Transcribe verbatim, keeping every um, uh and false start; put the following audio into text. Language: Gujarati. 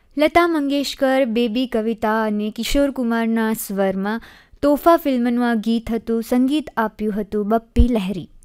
લતા મંગેશકર, બેબી કવિતા અને કિશોર કુમારના સ્વરમાં તોફા ફિલ્મનું આ ગીત હતું. સંગીત આપ્યું હતું બપ્પી લહેરી.